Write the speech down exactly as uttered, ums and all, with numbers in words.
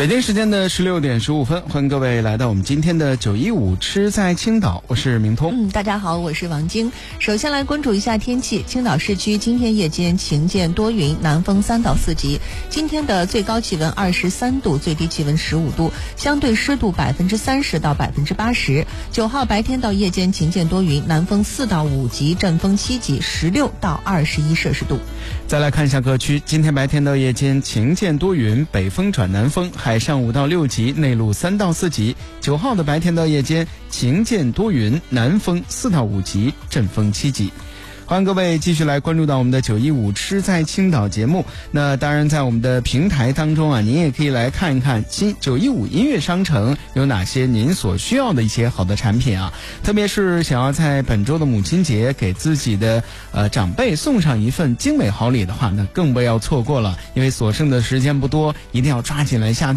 北京时间的十六点十五分，欢迎各位来到我们今天的九一五吃在青岛，我是明通。 嗯，大家好，我是王晶。首先来关注一下天气，青岛市区今天夜间晴见多云，南风三到四级。今天的最高气温二十三度，最低气温十五度，相对湿度百分之三十到百分之八十。九号白天到夜间晴见多云，南风四到五级，阵风七级，十六到二十一摄氏度。 再来看一下各区，今天白天到夜间晴见多云，北风转南风，海上五到六级，内陆三到四级。九号的白天到夜间晴见多云，南风四到五级，阵风七级。欢迎各位继续来关注到我们的九一五吃在青岛节目。那当然在我们的平台当中啊，您也可以来看一看新九一五音乐商城有哪些您所需要的一些好的产品啊。特别是想要在本周的母亲节给自己的呃长辈送上一份精美好礼的话，那更不要错过了，因为所剩的时间不多，一定要抓紧来下